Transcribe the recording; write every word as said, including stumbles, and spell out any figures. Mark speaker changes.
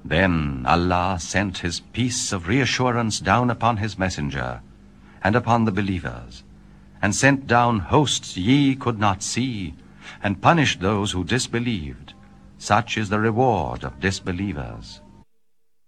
Speaker 1: Then Allah sent his peace of reassurance down upon his messenger, and upon the believers, and sent down hosts ye could not see, and punished those who disbelieved. Such is the reward of disbelievers.